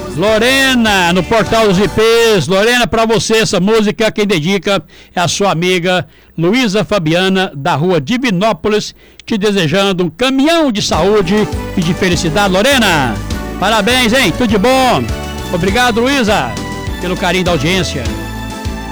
Lorena, no Portal dos IPs. Lorena, pra você essa música, quem dedica é a sua amiga Luísa Fabiana, da rua Divinópolis, te desejando um caminhão de saúde e de felicidade. Lorena, parabéns, hein? Tudo de bom. Obrigado, Luísa, pelo carinho da audiência.